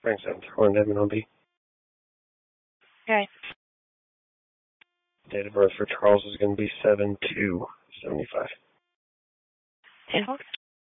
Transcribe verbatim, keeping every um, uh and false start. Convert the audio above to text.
Frank seven one Edmund on B. Okay. Date of birth for Charles is going to be seven two seventy-five. Ten Hawks.